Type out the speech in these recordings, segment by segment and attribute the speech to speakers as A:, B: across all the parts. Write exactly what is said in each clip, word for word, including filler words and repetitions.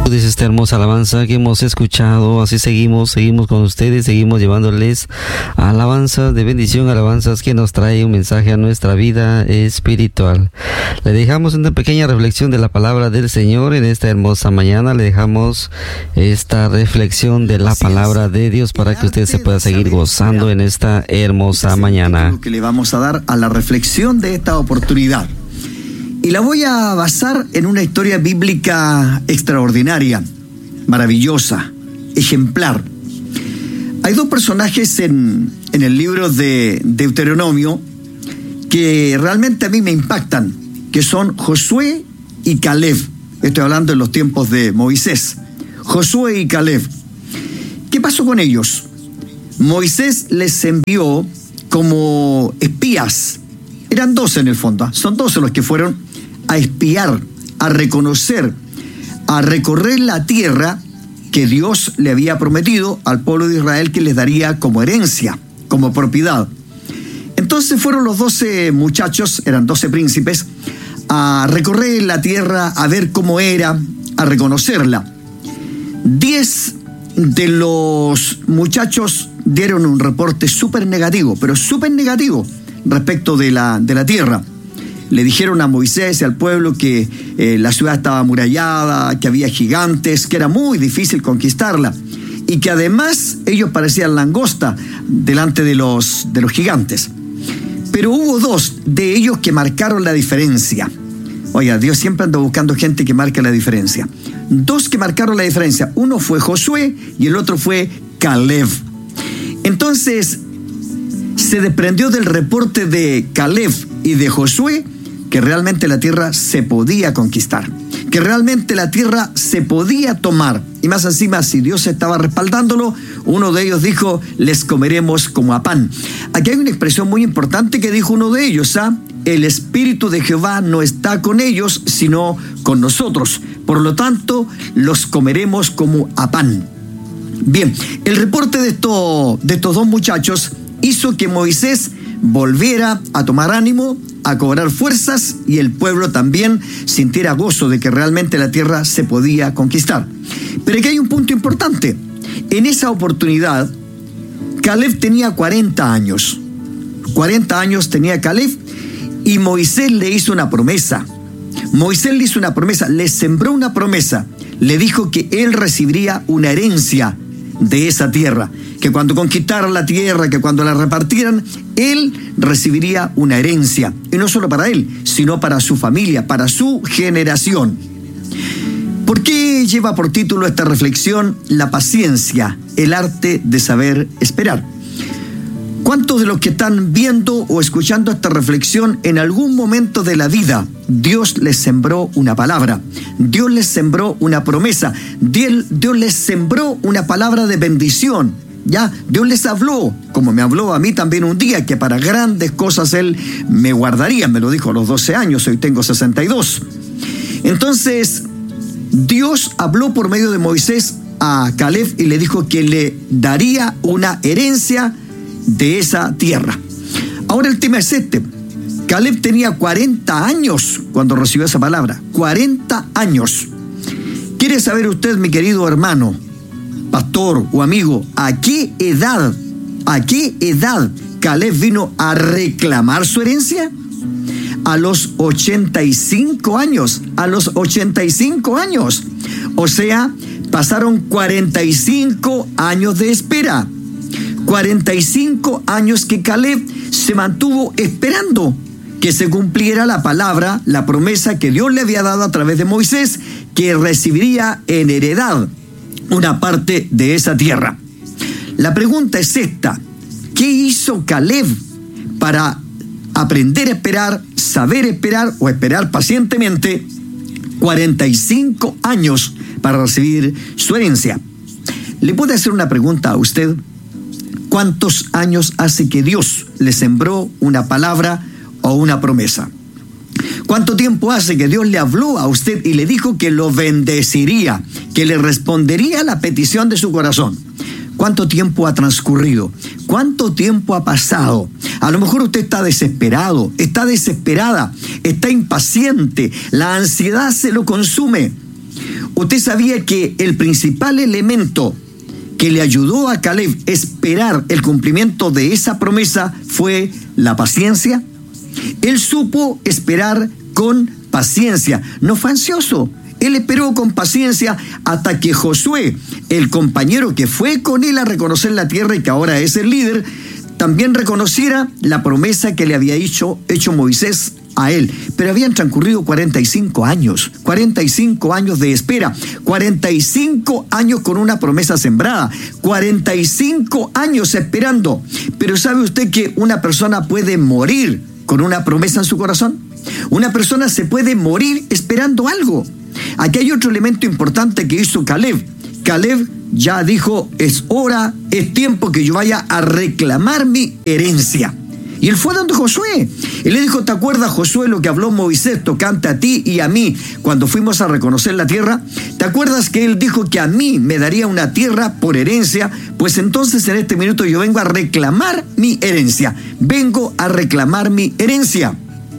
A: Dice esta hermosa alabanza que hemos escuchado. Así seguimos, seguimos con ustedes, seguimos llevándoles alabanzas de bendición, alabanzas que nos trae un mensaje a nuestra vida espiritual. Le dejamos una pequeña reflexión de la palabra del Señor en esta hermosa mañana. Le dejamos esta reflexión de la palabra de Dios para que usted se pueda seguir gozando en esta hermosa mañana.
B: Que le vamos a dar a la reflexión de esta oportunidad. Y la voy a basar en una historia bíblica extraordinaria, maravillosa, ejemplar. Hay dos personajes en, en el libro de Deuteronomio que realmente a mí me impactan, que son Josué y Caleb. Estoy hablando de los tiempos de Moisés. Josué y Caleb. ¿Qué pasó con ellos? Moisés les envió como espías. Eran doce en el fondo, son doce los que fueron a espiar, a reconocer, a recorrer la tierra que Dios le había prometido al pueblo de Israel que les daría como herencia, como propiedad. Entonces fueron los doce muchachos, eran doce príncipes, a recorrer la tierra, a ver cómo era, a reconocerla. Diez de los muchachos dieron un reporte súper negativo, pero súper negativo respecto de la, de la tierra. Le dijeron a Moisés y al pueblo que eh, la ciudad estaba amurallada, que había gigantes, que era muy difícil conquistarla y que además ellos parecían langosta delante de los, de los gigantes. Pero hubo dos de ellos que marcaron la diferencia. Oiga, Dios siempre anda buscando gente que marque la diferencia. Dos que marcaron la diferencia. Uno fue Josué y el otro fue Caleb. Entonces, se desprendió del reporte de Caleb y de Josué que realmente la tierra se podía conquistar, que realmente la tierra se podía tomar. Y más encima, si Dios estaba respaldándolo, uno de ellos dijo, les comeremos como a pan. Aquí hay una expresión muy importante que dijo uno de ellos, ¿ah? El Espíritu de Jehová no está con ellos, sino con nosotros. Por lo tanto, los comeremos como a pan. Bien, el reporte de, esto, de estos dos muchachos hizo que Moisés volviera a tomar ánimo, a cobrar fuerzas y el pueblo también sintiera gozo de que realmente la tierra se podía conquistar. Pero aquí hay un punto importante. En esa oportunidad, Caleb tenía cuarenta años. cuarenta años tenía Caleb y Moisés le hizo una promesa. Moisés le hizo una promesa, le sembró una promesa. Le dijo que él recibiría una herencia de esa tierra, que cuando conquistaran la tierra, que cuando la repartieran, él recibiría una herencia, y no solo para él, sino para su familia, para su generación. ¿Por qué lleva por título esta reflexión La paciencia, el arte de saber esperar? ¿Cuántos de los que están viendo o escuchando esta reflexión en algún momento de la vida Dios les sembró una palabra, Dios les sembró una promesa, Dios, Dios les sembró una palabra de bendición? Ya, Dios les habló, como me habló a mí también un día, que para grandes cosas Él me guardaría, me lo dijo a los doce años, hoy tengo sesenta y dos. Entonces, Dios habló por medio de Moisés a Caleb y le dijo que le daría una herencia de esa tierra. Ahora el tema es este. Caleb tenía cuarenta años cuando recibió esa palabra. cuarenta años. ¿Quiere saber usted, mi querido hermano, pastor o amigo, a qué edad, a qué edad Caleb vino a reclamar su herencia? A los ochenta y cinco años. A los ochenta y cinco años. O sea, pasaron cuarenta y cinco años de espera. cuarenta y cinco años que Caleb se mantuvo esperando que se cumpliera la palabra, la promesa que Dios le había dado a través de Moisés, que recibiría en heredad una parte de esa tierra. La pregunta es esta: ¿qué hizo Caleb para aprender a esperar, saber esperar o esperar pacientemente cuarenta y cinco años para recibir su herencia? ¿Le puedo hacer una pregunta a usted? ¿Cuántos años hace que Dios le sembró una palabra o una promesa? ¿Cuánto tiempo hace que Dios le habló a usted y le dijo que lo bendeciría, que le respondería a la petición de su corazón? ¿Cuánto tiempo ha transcurrido? ¿Cuánto tiempo ha pasado? A lo mejor usted está desesperado, está desesperada, está impaciente, la ansiedad se lo consume. Usted sabía que el principal elemento que le ayudó a Caleb a esperar el cumplimiento de esa promesa fue la paciencia. Él supo esperar con paciencia, no fue ansioso. Él esperó con paciencia hasta que Josué, el compañero que fue con él a reconocer la tierra y que ahora es el líder, también reconociera la promesa que le había hecho, hecho Moisés a él. Pero habían transcurrido cuarenta y cinco años, cuarenta y cinco años de espera, cuarenta y cinco años con una promesa sembrada, cuarenta y cinco años esperando. Pero ¿sabe usted que una persona puede morir con una promesa en su corazón? Una persona se puede morir esperando algo. Aquí hay otro elemento importante que hizo Caleb. Caleb ya dijo, es hora, es tiempo que yo vaya a reclamar mi herencia. Y él fue donde Josué. Él le dijo, ¿te acuerdas, Josué, lo que habló Moisés tocante a ti y a mí cuando fuimos a reconocer la tierra? ¿Te acuerdas que él dijo que a mí me daría una tierra por herencia? Pues entonces en este minuto yo vengo a reclamar mi herencia. Vengo a reclamar mi herencia.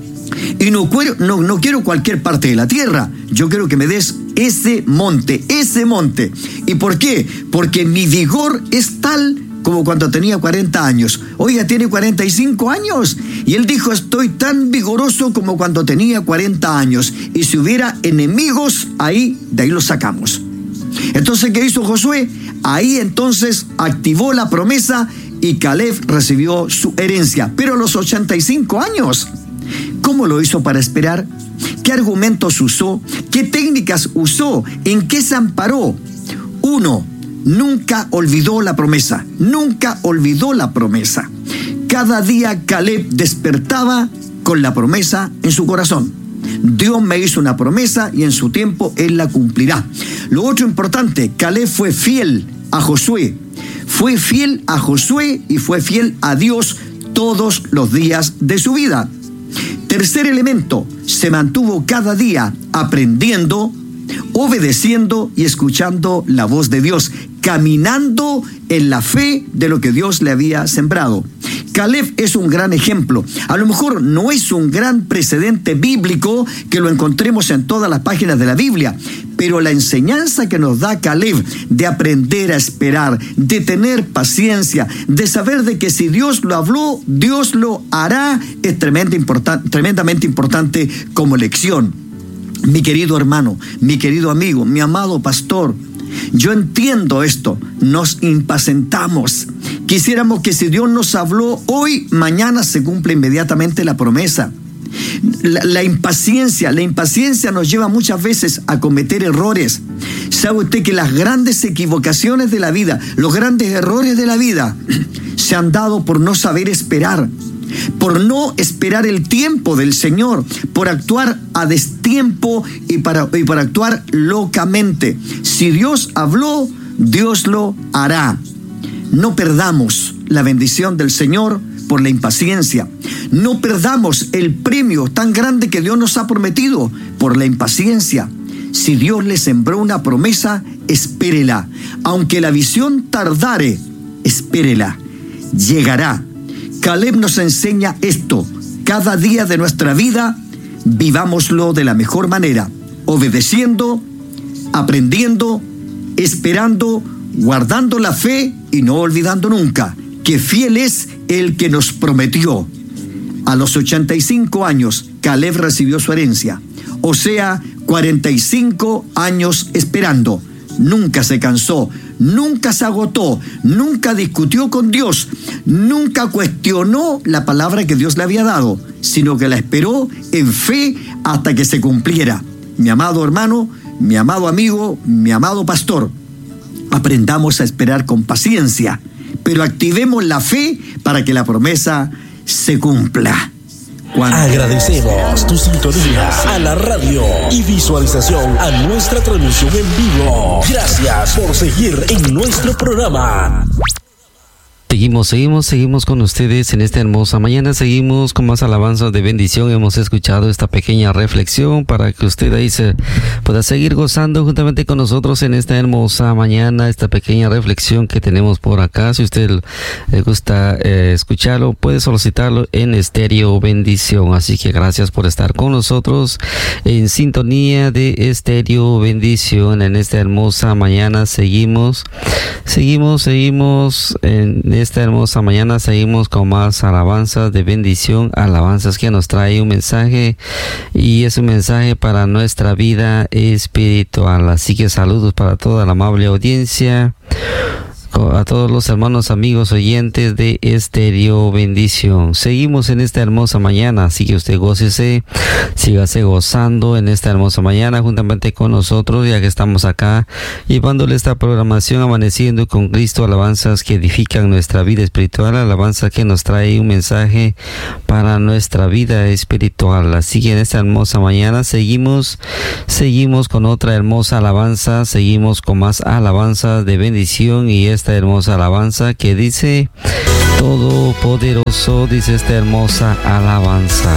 B: Y no quiero, no, no quiero cualquier parte de la tierra. Yo quiero que me des ese monte, ese monte. ¿Y por qué? Porque mi vigor es tal como cuando tenía cuarenta años. Oiga, tiene cuarenta y cinco años. Y él dijo, estoy tan vigoroso como cuando tenía cuarenta años. Y si hubiera enemigos, ahí, de ahí los sacamos. Entonces, ¿qué hizo Josué? Ahí entonces activó la promesa y Caleb recibió su herencia. Pero a los ochenta y cinco años, ¿cómo lo hizo para esperar? ¿Qué argumentos usó? ¿Qué técnicas usó? ¿En qué se amparó? Uno, nunca olvidó la promesa. Nunca olvidó la promesa. Cada día Caleb despertaba con la promesa en su corazón. Dios me hizo una promesa y en su tiempo Él la cumplirá. Lo otro importante, Caleb fue fiel a Josué. Fue fiel a Josué y fue fiel a Dios todos los días de su vida. Tercer elemento, se mantuvo cada día aprendiendo, obedeciendo y escuchando la voz de Dios, caminando en la fe de lo que Dios le había sembrado. Caleb es un gran ejemplo. A lo mejor no es un gran precedente bíblico que lo encontremos en todas las páginas de la Biblia, pero la enseñanza que nos da Caleb de aprender a esperar, de tener paciencia, de saber de que si Dios lo habló, Dios lo hará, es tremenda importan- tremendamente importante como lección. Mi querido hermano, mi querido amigo, mi amado pastor, yo entiendo esto, nos impacientamos. Quisiéramos que si Dios nos habló hoy, mañana se cumple inmediatamente la promesa. La, la impaciencia, la impaciencia nos lleva muchas veces a cometer errores. ¿Sabe usted que las grandes equivocaciones de la vida, los grandes errores de la vida, se han dado por no saber esperar? Por no esperar el tiempo del Señor, por actuar a destiempo y para, y para actuar locamente. Si Dios habló, Dios lo hará. No perdamos la bendición del Señor por la impaciencia. No perdamos el premio tan grande que Dios nos ha prometido por la impaciencia. Si Dios le sembró una promesa, espérela. Aunque la visión tardare, espérela. Llegará. Caleb nos enseña esto. Cada día de nuestra vida, vivámoslo de la mejor manera, obedeciendo, aprendiendo, esperando, guardando la fe y no olvidando nunca que fiel es el que nos prometió. A los ochenta y cinco años, Caleb recibió su herencia, o sea, cuarenta y cinco años esperando. Nunca se cansó, nunca se agotó, nunca discutió con Dios, nunca cuestionó la palabra que Dios le había dado, sino que la esperó en fe hasta que se cumpliera. Mi amado hermano, mi amado amigo, mi amado pastor, aprendamos a esperar con paciencia, pero activemos la fe para que la promesa se cumpla.
C: Cuando... Agradecemos tu sintonía a la radio y visualización a nuestra transmisión en vivo. Gracias por seguir en nuestro programa.
A: Seguimos, seguimos, seguimos con ustedes en esta hermosa mañana. Seguimos con más alabanzas de bendición. Hemos escuchado esta pequeña reflexión para que usted ahí se pueda seguir gozando juntamente con nosotros en esta hermosa mañana. Esta pequeña reflexión que tenemos por acá. Si usted le gusta eh, escucharlo, puede solicitarlo en Estéreo Bendición. Así que gracias por estar con nosotros en sintonía de Estéreo Bendición en esta hermosa mañana. Seguimos, seguimos, seguimos en esta hermosa mañana, seguimos con más alabanzas de bendición, alabanzas que nos trae un mensaje, y es un mensaje para nuestra vida espiritual. Así que saludos para toda la amable audiencia, a todos los hermanos, amigos, oyentes de Estéreo Bendición. Seguimos en esta hermosa mañana, así que usted gócese, sígase gozando en esta hermosa mañana juntamente con nosotros, ya que estamos acá llevándole esta programación Amaneciendo con Cristo, alabanzas que edifican nuestra vida espiritual, alabanza que nos trae un mensaje para nuestra vida espiritual. Así que en esta hermosa mañana seguimos, seguimos con otra hermosa alabanza, seguimos con más alabanzas de bendición, y esta hermosa alabanza que dice: Todopoderoso, dice esta hermosa alabanza.